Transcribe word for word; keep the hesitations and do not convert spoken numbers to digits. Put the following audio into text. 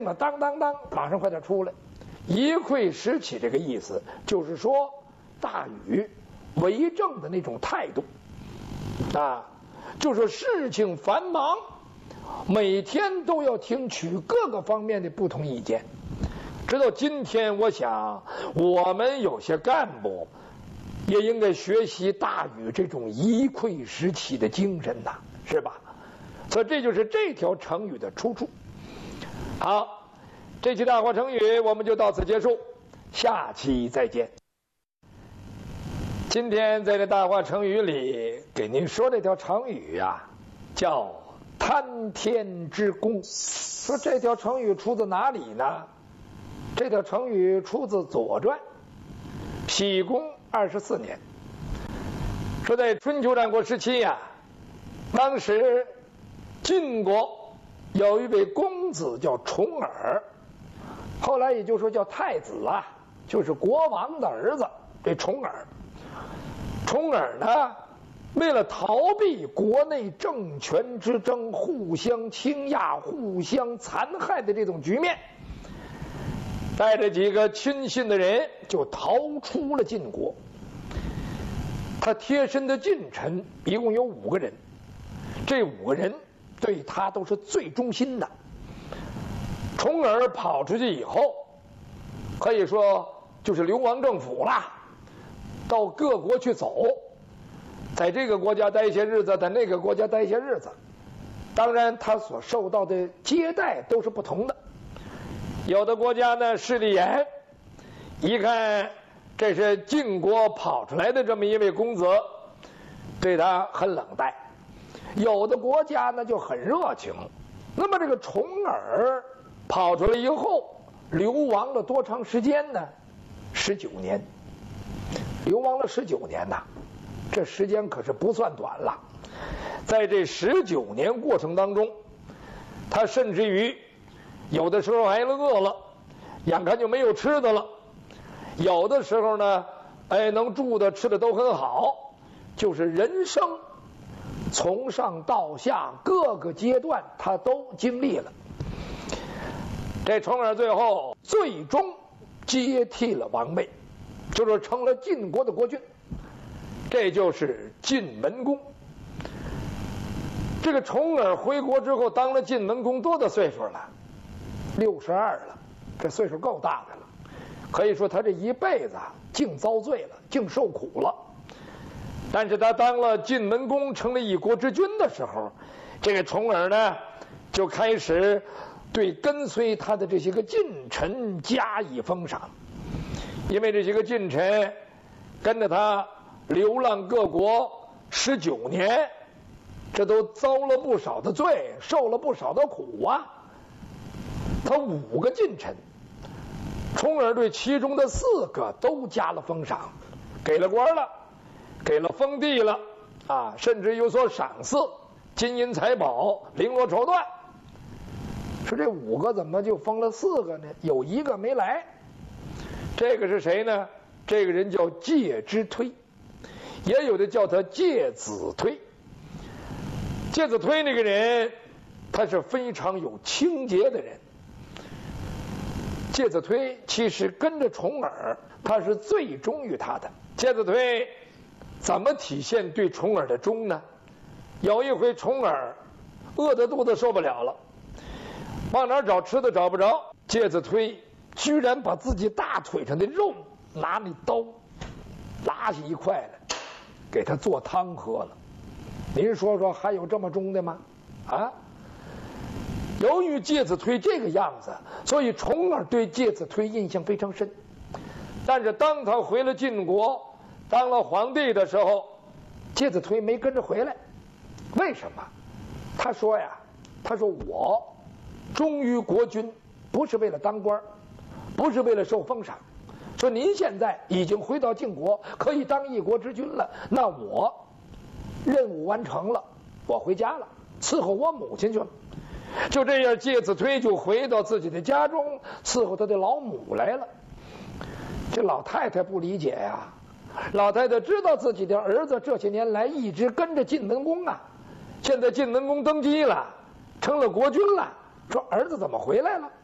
那当当当，马上快点出来。一篑拾起这个意思，就是说大禹为政的那种态度啊，就是事情繁忙，每天都要听取各个方面的不同意见。直到今天，我想我们有些干部也应该学习大禹这种一篑拾起的精神呐，是吧？所以这就是这条成语的出处。好，这期大话成语我们就到此结束，下期再见。今天在这大话成语里给您说这条成语啊，叫贪天之功。说这条成语出自哪里呢？这条成语出自《左传》，喜公二十四年。说在春秋战国时期呀、啊，当时晋国有一位公子叫重耳，后来也就说叫太子啊，就是国王的儿子。这重耳，重耳呢，为了逃避国内政权之争、互相倾轧、互相残害的这种局面，带着几个亲信的人就逃出了晋国。他贴身的近臣一共有五个人，这五个人对他都是最忠心的。重耳跑出去以后，可以说就是流亡政府啦，到各国去走，在这个国家待一些日子，在那个国家待一些日子。当然他所受到的接待都是不同的，有的国家呢势力严，一看这是晋国跑出来的这么一位公子，对他很冷淡；有的国家呢就很热情。那么这个重耳跑出来以后，流亡了多长时间呢？十九年，流亡了十九年呐，这时间可是不算短了。在这十九年过程当中，他甚至于有的时候还饿了，眼看就没有吃的了；有的时候呢，哎，能住的吃的都很好，就是人生从上到下各个阶段他都经历了。这重耳最后最终接替了王位，就是成了晋国的国君，这就是晋文公。这个重耳回国之后当了晋文公多大岁数了？六十二了，这岁数够大的了。可以说他这一辈子啊，净遭罪了，净受苦了。但是他当了晋文公，成了一国之君的时候，这个重耳呢，就开始对跟随他的这些个近臣加以封赏。因为这些个近臣跟着他流浪各国十九年，这都遭了不少的罪，受了不少的苦啊。他五个近臣，重耳对其中的四个都加了封赏，给了官了，给了封地了啊，甚至有所赏赐，金银财宝、绫罗绸缎。说这五个怎么就封了四个呢？有一个没来。这个是谁呢？这个人叫介之推，也有的叫他介子推。介子推那个人，他是非常有清节的人。介子推其实跟着重耳，他是最忠于他的。介子推怎么体现对重耳的忠呢？有一回重耳饿得肚子受不了了，往哪儿找吃的找不着，介子推居然把自己大腿上的肉拿那刀拉下一块来，给他做汤喝了。您说说还有这么忠的吗？啊！由于介子推这个样子，所以重耳对介子推印象非常深。但是当他回了晋国当了皇帝的时候，介子推没跟着回来。为什么？他说呀，他说我忠于国君，不是为了当官，不是为了受封赏。说您现在已经回到晋国，可以当一国之君了，那我任务完成了，我回家了，伺候我母亲去了。就这样，介子推就回到自己的家中，伺候他的老母来了。这老太太不理解呀、啊，老太太知道自己的儿子这些年来一直跟着晋文公啊，现在晋文公登基了，成了国君了，说儿子怎么回来了？